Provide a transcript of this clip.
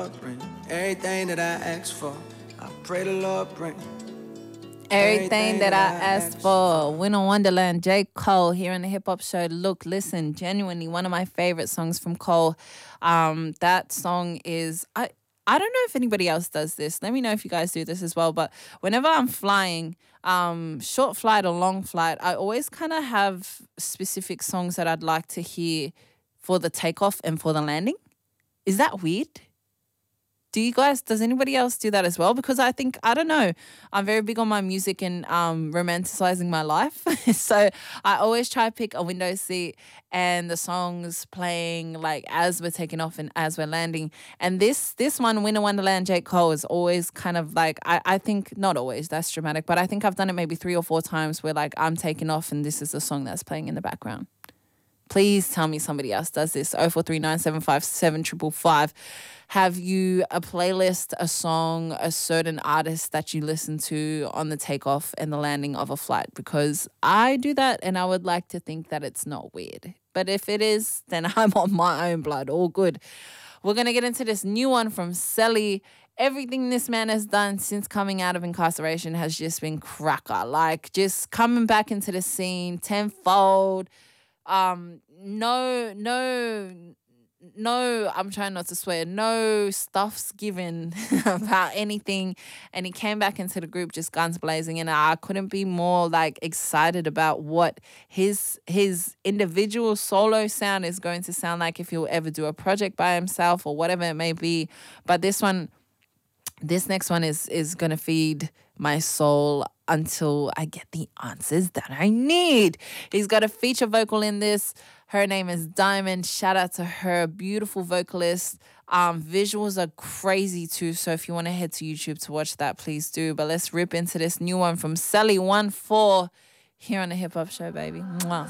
bring everything that I ask for. I pray the Lord bring Everything that I asked for. Winter Wonderland, J. Cole here on the Hip Hop Show. Look, listen, genuinely one of my favorite songs from Cole. That song is I don't know if anybody else does this. Let me know if you guys do this as well. But whenever I'm flying, short flight or long flight, I always kind of have specific songs that I'd like to hear for the takeoff and for the landing. Is that weird? Does anybody else do that as well? Because I think, I don't know, I'm very big on my music and romanticizing my life. So I always try to pick a window seat and the songs playing like as we're taking off and as we're landing. And this one, Winter Wonderland, J. Cole, is always kind of like, I think, not always, that's dramatic, but I think I've done it maybe 3 or 4 times where like I'm taking off and this is the song that's playing in the background. Please tell me somebody else does this. 0439757555. Have you a playlist, a song, a certain artist that you listen to on the takeoff and the landing of a flight? Because I do that and I would like to think that it's not weird. But if it is, then I'm on my own blood. All good. We're going to get into this new one from Selly. Everything this man has done since coming out of incarceration has just been cracker. Like just coming back into the scene tenfold. No, I'm trying not to swear, no stuff's given about anything. And he came back into the group just guns blazing, and I couldn't be more like excited about what his individual solo sound is going to sound like if he'll ever do a project by himself or whatever it may be. But this next one is going to feed my soul until I get the answers that I need. He's got a feature vocal in this. Her name is Diamond. Shout out to her. Beautiful vocalist. Visuals are crazy too. So if you want to head to YouTube to watch that, please do. But let's rip into this new one from Selly 14 here on the Hip Hop Show, baby. Mwah.